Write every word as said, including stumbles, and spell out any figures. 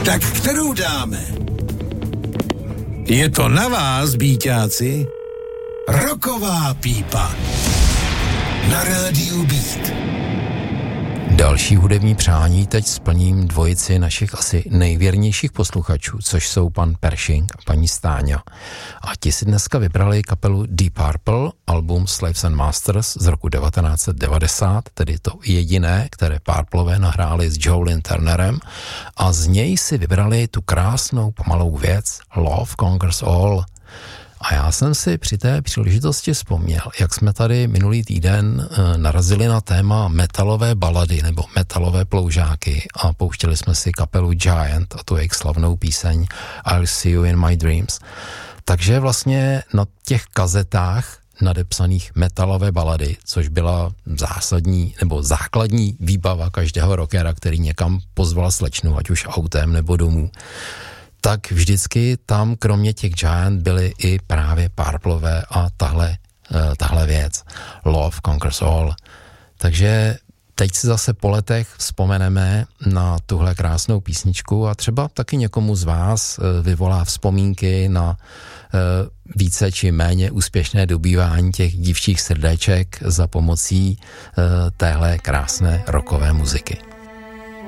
Tak kterou dáme? Je to na vás, býťáci. Rocková pípa. Na rádiu Beat. Další hudební přání teď splním dvojici našich asi nejvěrnějších posluchačů, což jsou pan Pershing a paní Stáňa. A ti si dneska vybrali kapelu Deep Purple, album Slaves and Masters z roku devatenáct set devadesát, tedy to jediné, které Purplové nahráli s Joe Lynn Turnerem, a z něj si vybrali tu krásnou pomalou věc Love Conquers All. A já jsem si při té příležitosti vzpomněl, jak jsme tady minulý týden e, narazili na téma metalové balady nebo metalové ploužáky a pouštěli jsme si kapelu Giant a tu jejich slavnou píseň I'll See You in My Dreams. Takže vlastně na těch kazetách nadepsaných metalové balady, což byla zásadní nebo základní výbava každého rockera, který někam pozval slečnu, ať už autem nebo domů, tak vždycky tam kromě těch Giant byly i právě Purplové a tahle, tahle věc. Love Conquers All. Takže teď si zase po letech vzpomeneme na tuhle krásnou písničku a třeba taky někomu z vás vyvolá vzpomínky na více či méně úspěšné dobývání těch dívčích srdéček za pomocí téhle krásné rockové muziky.